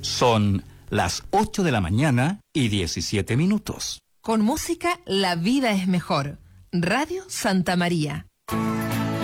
Son las 8 de la mañana y 17 minutos. Con música, la vida es mejor. Radio Santa María.